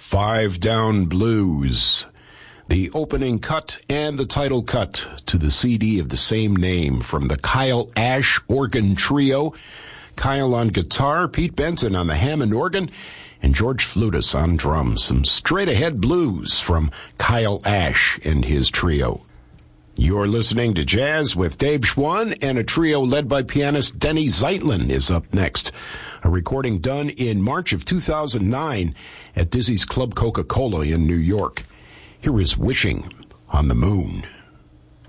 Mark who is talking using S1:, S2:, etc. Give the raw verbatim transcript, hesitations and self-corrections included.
S1: Five Down Blues, the opening cut and the title cut to the C D of the same name from the Kyle Ash Organ Trio. Kyle on guitar, Pete Benson on the Hammond organ, and George Flutis on drums. Some straight-ahead blues from Kyle Ash and his trio. You're listening to Jazz with Dave Schwann, and a trio led by pianist Denny Zeitlin is up next. A recording done in March of two thousand nine at Dizzy's Club Coca-Cola in New York. Here is Wishing on the Moon.